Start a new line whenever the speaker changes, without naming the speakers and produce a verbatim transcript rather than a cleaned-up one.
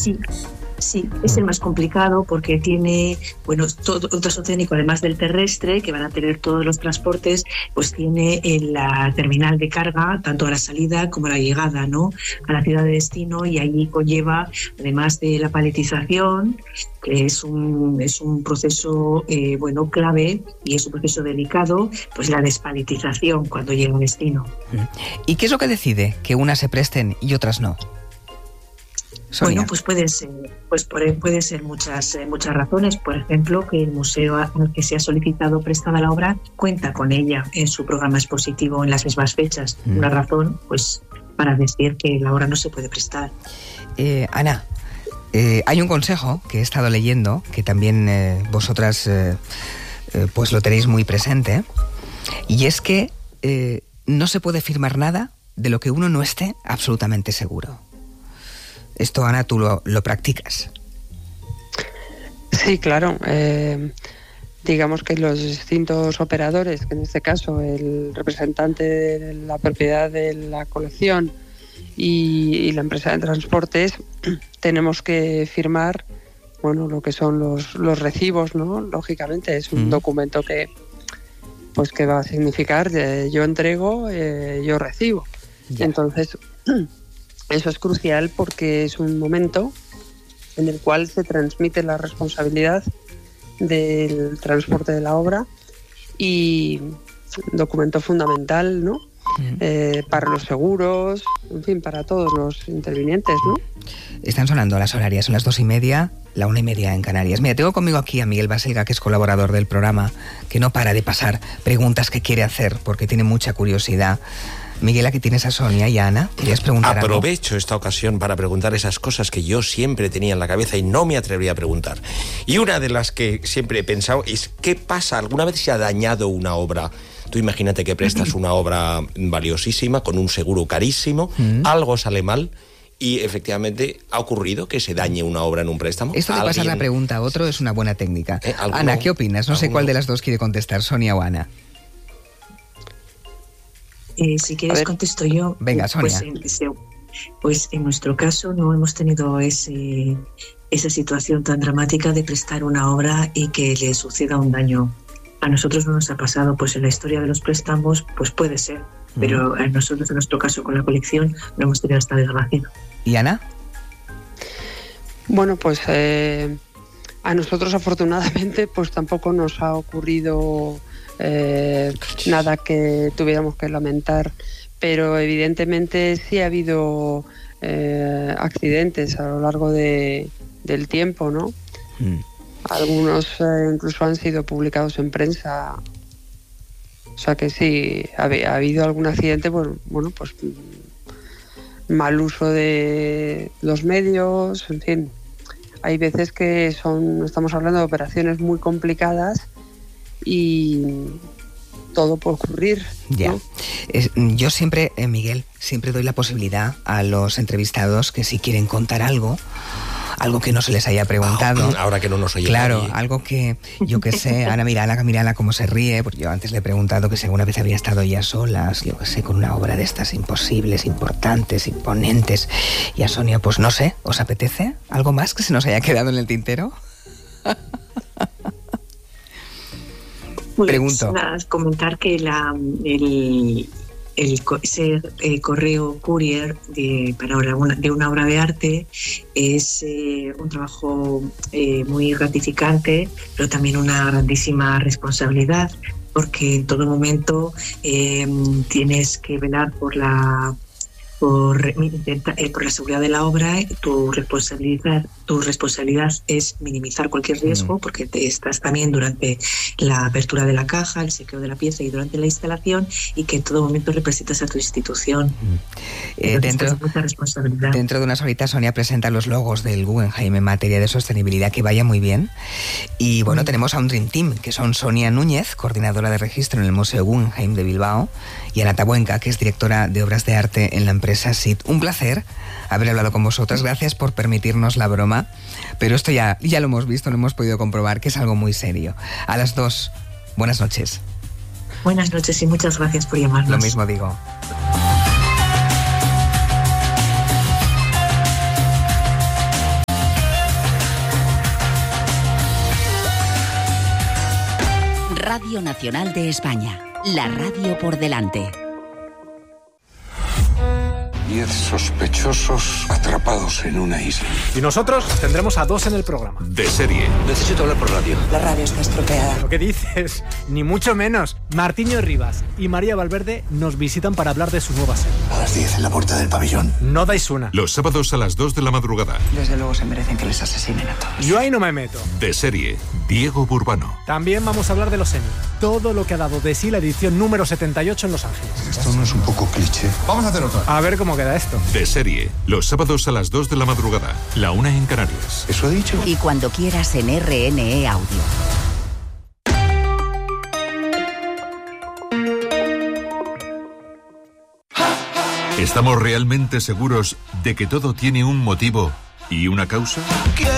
Sí. Sí, es el más complicado porque tiene, bueno, todo un trazo técnico, además del terrestre, que van a tener todos los transportes, pues tiene en la terminal de carga, tanto a la salida como a la llegada, ¿no?, a la ciudad de destino, y allí conlleva, además de la paletización, que es un, es un proceso, eh, bueno, clave, y es un proceso delicado, pues la despaletización cuando llega a destino.
¿Y qué es lo que decide que unas se presten y otras no? Sonia.
Bueno, pues pueden ser, pues puede ser muchas, eh, muchas razones. Por ejemplo, que el museo al que se ha solicitado prestada la obra cuenta con ella en su programa expositivo en las mismas fechas. Mm. Una razón, pues, para decir que la obra no se puede prestar.
Eh, Ana, eh, hay un consejo que he estado leyendo, que también eh, vosotras eh, eh, pues lo tenéis muy presente, y es que eh, no se puede firmar nada de lo que uno no esté absolutamente seguro. Esto, Ana, tú lo, lo practicas.
Sí, claro. Eh, digamos que los distintos operadores, que en este caso el representante de la propiedad de la colección y, y la empresa de transportes, tenemos que firmar, bueno, lo que son los, los recibos, ¿no? Lógicamente es un mm. documento que, pues, que va a significar eh, yo entrego, eh, yo recibo. Ya. Entonces, eso es crucial porque es un momento en el cual se transmite la responsabilidad del transporte de la obra y un documento fundamental, ¿no? Mm. Eh, para los seguros, en fin, para todos los intervinientes, ¿no?
Están sonando las horarias, son las dos y media, la una y media en Canarias. Mira, tengo conmigo aquí a Miguel Baselga, que es colaborador del programa, que no para de pasar preguntas que quiere hacer porque tiene mucha curiosidad. Miguel, aquí tienes a Sonia y a Ana. ¿Querías preguntar algo?
Aprovecho esta ocasión para preguntar esas cosas que yo siempre tenía en la cabeza y no me atrevería a preguntar. Y una de las que siempre he pensado es, ¿qué pasa? ¿Alguna vez se ha dañado una obra? Tú imagínate que prestas una obra valiosísima con un seguro carísimo, mm. algo sale mal y efectivamente ha ocurrido que se dañe una obra en un préstamo.
Esto de pasar la pregunta a otro es una buena técnica. ¿Eh? Ana, ¿qué opinas? No
¿alguno?
sé cuál de las dos quiere contestar, Sonia o Ana.
Eh, si quieres contesto yo.
Venga, Sonia.
Pues en, pues en nuestro caso no hemos tenido ese, esa situación tan dramática de prestar una obra y que le suceda un daño. A nosotros no nos ha pasado, pues en la historia de los préstamos pues puede ser, mm. pero a nosotros en nuestro caso con la colección no hemos tenido esta desgracia.
¿Y Ana?
Bueno, pues eh, a nosotros afortunadamente pues tampoco nos ha ocurrido Eh, nada que tuviéramos que lamentar, pero evidentemente sí ha habido eh, accidentes a lo largo de, del tiempo, ¿no? Mm. Algunos eh, incluso han sido publicados en prensa, o sea que sí ha, ha habido algún accidente, pues, bueno, pues mal uso de los medios, en fin, hay veces que son, estamos hablando de operaciones muy complicadas y todo puede ocurrir, ¿no?
Ya. Es, yo siempre, eh, Miguel, siempre doy la posibilidad a los entrevistados que si quieren contar algo, algo que no se les haya preguntado.
Oh, ahora que no nos oye.
Claro,
nadie.
Algo que, yo qué sé, Ana, mira, Ana, mira, Ana, cómo se ríe, porque yo antes le he preguntado que si alguna vez había estado ella solas, yo qué sé, con una obra de estas imposibles, importantes, imponentes. Y a Sonia, pues no sé, ¿os apetece algo más que se nos haya quedado en el tintero?
Pues,
Pregunto.
Nada, comentar que la, el, el, ese eh, correo courier de, para una, de una obra de arte es eh, un trabajo eh, muy gratificante, pero también una grandísima responsabilidad, porque en todo momento eh, tienes que velar por la por, eh, por la seguridad de la obra. Tu responsabilidad, tu responsabilidad es minimizar cualquier riesgo, porque te estás también durante la apertura de la caja, el chequeo de la pieza y durante la instalación, y que en todo momento representas a tu institución.
Eh, dentro,
mucha responsabilidad.
Dentro de unas horitas Sonia presenta los logos del Guggenheim en materia de sostenibilidad, que vaya muy bien. Y bueno, mm. tenemos a un Dream Team, que son Sonia Núñez, coordinadora de registro en el Museo Guggenheim de Bilbao, y Ana Tabuenca, que es directora de obras de arte en la empresa S I T. Un placer haber hablado con vosotras. Gracias por permitirnos la broma, pero esto ya, ya lo hemos visto, lo hemos podido comprobar, que es algo muy serio. A las dos, buenas noches.
Buenas noches y muchas gracias por llamarnos.
Lo mismo digo.
Radio Nacional de España, la radio por delante.
Diez sospechosos atrapados en una isla.
Y nosotros tendremos a dos en el programa.
De serie.
Necesito hablar por radio.
La radio está estropeada.
¿Lo que dices? Ni mucho menos. Martiño Rivas y María Valverde nos visitan para hablar de su nueva serie.
A las diez en la puerta del pabellón.
No dais una.
Los sábados a las dos de la madrugada.
Desde luego se merecen que les asesinen a todos.
Yo ahí no me meto.
De serie. Diego Burbano.
También vamos a hablar de los Emmy. Todo lo que ha dado de sí la edición número setenta y ocho en Los Ángeles.
Esto no es un poco cliché.
Vamos a hacer otra.
A ver cómo queda esto.
De serie. Los sábados a las dos de la madrugada. La una en Canarias.
¿Eso ha dicho?
Y cuando quieras en R N E Audio.
¿Estamos realmente seguros de que todo tiene un motivo y una causa?